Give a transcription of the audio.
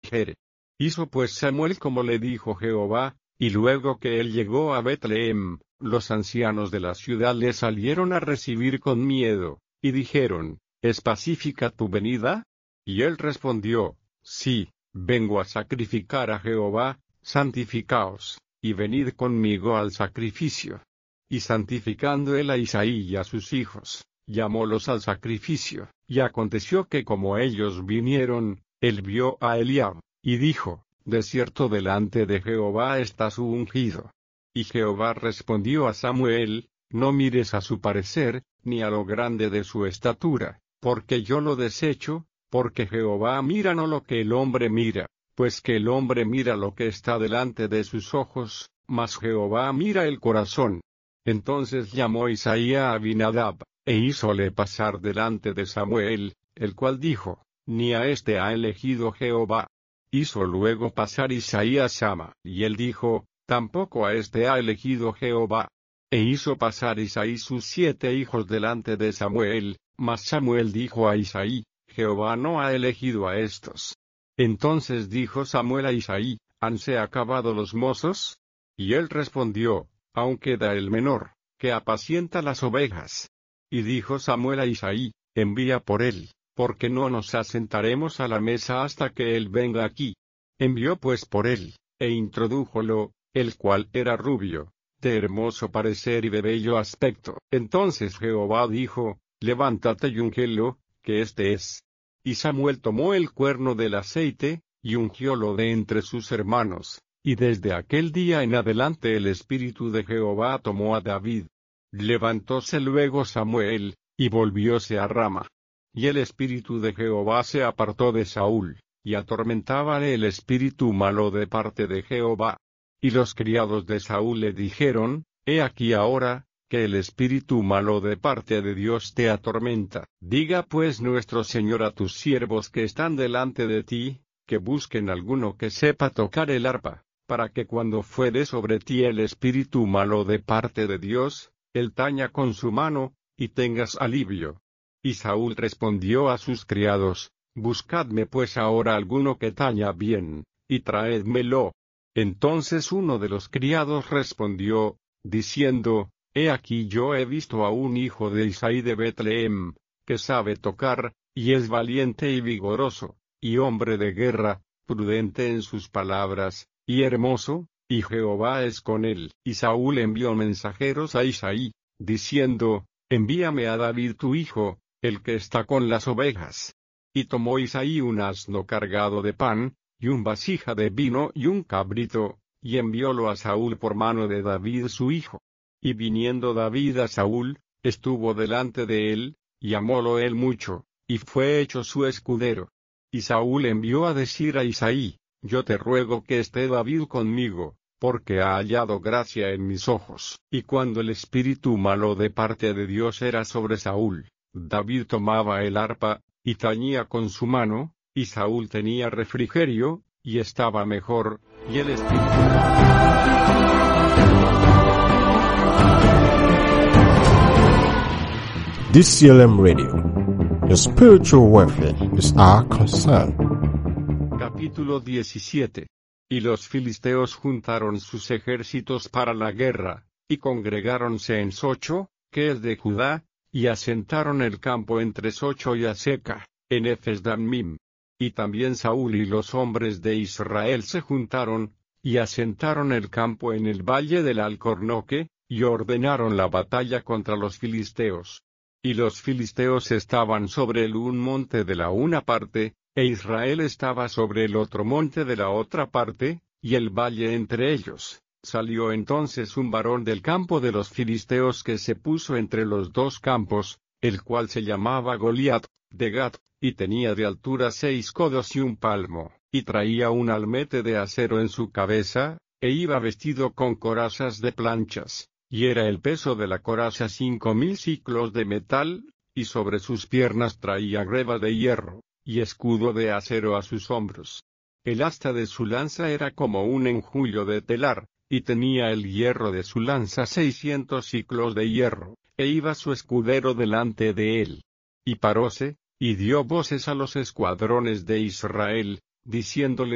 Jere. Hizo pues Samuel como le dijo Jehová, y luego que él llegó a Betlehem, los ancianos de la ciudad le salieron a recibir con miedo, y dijeron, ¿es pacífica tu venida? Y él respondió, sí, vengo a sacrificar a Jehová, santificaos, y venid conmigo al sacrificio. Y santificando él a Isaí y a sus hijos, llamólos al sacrificio, y aconteció que como ellos vinieron, él vio a Eliab, y dijo, de cierto delante de Jehová está su ungido. Y Jehová respondió a Samuel, no mires a su parecer, ni a lo grande de su estatura, porque yo lo desecho, porque Jehová mira no lo que el hombre mira, pues que el hombre mira lo que está delante de sus ojos, mas Jehová mira el corazón. Entonces llamó Isaí a Abinadab, e hízole pasar delante de Samuel, el cual dijo, ni a este ha elegido Jehová. Hizo luego pasar Isaí a Sama, y él dijo, tampoco a este ha elegido Jehová. E hizo pasar Isaí sus 7 hijos delante de Samuel, mas Samuel dijo a Isaí, Jehová no ha elegido a estos. Entonces dijo Samuel a Isaí, ¿hanse acabado los mozos? Y él respondió, aún queda el menor, que apacienta las ovejas. Y dijo Samuel a Isaí, envía por él, porque no nos asentaremos a la mesa hasta que él venga aquí. Envió pues por él, e introdújolo, el cual era rubio, de hermoso parecer y de bello aspecto. Entonces Jehová dijo, levántate y ungelo, que este es. Y Samuel tomó el cuerno del aceite, y ungiólo de entre sus hermanos, y desde aquel día en adelante el espíritu de Jehová tomó a David. Levantóse luego Samuel, y volvióse a Rama. Y el espíritu de Jehová se apartó de Saúl, y atormentábale el espíritu malo de parte de Jehová. Y los criados de Saúl le dijeron, he aquí ahora, que el espíritu malo de parte de Dios te atormenta. Diga pues nuestro Señor a tus siervos que están delante de ti, que busquen alguno que sepa tocar el arpa, para que cuando fuere sobre ti el espíritu malo de parte de Dios, él taña con su mano, y tengas alivio. Y Saúl respondió a sus criados, buscadme pues ahora alguno que taña bien, y traédmelo. Entonces uno de los criados respondió, diciendo, he aquí yo he visto a un hijo de Isaí de Betlehem, que sabe tocar, y es valiente y vigoroso, y hombre de guerra, prudente en sus palabras, y hermoso, y Jehová es con él. Y Saúl envió mensajeros a Isaí, diciendo, envíame a David tu hijo, el que está con las ovejas. Y tomó Isaí un asno cargado de pan, y un vasija de vino y un cabrito, y enviólo a Saúl por mano de David su hijo. Y viniendo David a Saúl, estuvo delante de él, y amólo él mucho, y fue hecho su escudero. Y Saúl envió a decir a Isaí, yo te ruego que esté David conmigo, porque ha hallado gracia en mis ojos. Y cuando el espíritu malo de parte de Dios era sobre Saúl, David tomaba el arpa, y tañía con su mano, y Saúl tenía refrigerio, y estaba mejor, y el espíritu. DCLM Radio. Your spiritual welfare is our concern. Capítulo 17. Y los filisteos juntaron sus ejércitos para la guerra, y congregáronse en Socho, que es de Judá, y asentaron el campo entre Socho y Aseca, en Efes-Dammim. Y también Saúl y los hombres de Israel se juntaron, y asentaron el campo en el valle del Alcornoque, y ordenaron la batalla contra los filisteos. Y los filisteos estaban sobre el un monte de la una parte, e Israel estaba sobre el otro monte de la otra parte, y el valle entre ellos. Salió entonces un varón del campo de los filisteos que se puso entre los dos campos, el cual se llamaba Goliat, de Gat, y tenía de altura 6 codos y un palmo, y traía un almete de acero en su cabeza, e iba vestido con corazas de planchas, y era el peso de la coraza 5000 siclos de metal, y sobre sus piernas traía greba de hierro, y escudo de acero a sus hombros. El asta de su lanza era como un enjullo de telar, y tenía el hierro de su lanza 600 siclos de hierro, e iba su escudero delante de él. Y paróse, y dio voces a los escuadrones de Israel, diciéndole